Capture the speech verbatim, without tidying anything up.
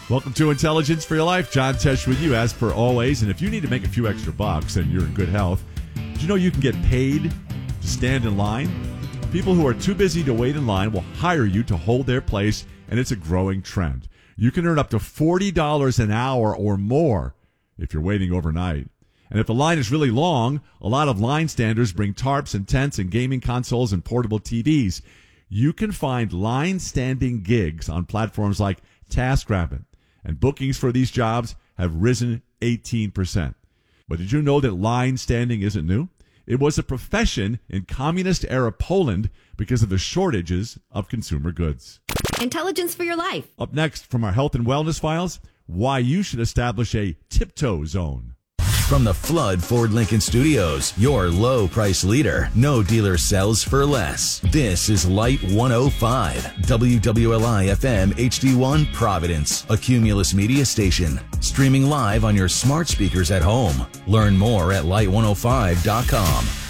Welcome to Intelligence for Your Life. John Tesh with you, as per always. And if you need to make a few extra bucks and you're in good health, did you know you can get paid to stand in line? People who are too busy to wait in line will hire you to hold their place, and it's a growing trend. You can earn up to forty dollars an hour or more if you're waiting overnight. And if the line is really long, a lot of line standers bring tarps and tents and gaming consoles and portable T Vs. You can find line standing gigs on platforms like TaskRabbit, and bookings for these jobs have risen eighteen percent. But did you know that line standing isn't new? It was a profession in communist-era Poland because of the shortages of consumer goods. Intelligence for Your Life. Up next, from our health and wellness files, why you should establish a tiptoe zone. From the Flood Ford Lincoln Studios, your low price leader. No dealer sells for less. This is Light one oh five, W W L I F M H D one Providence, a Cumulus media station. Streaming live on your smart speakers at home. Learn more at light one oh five dot com.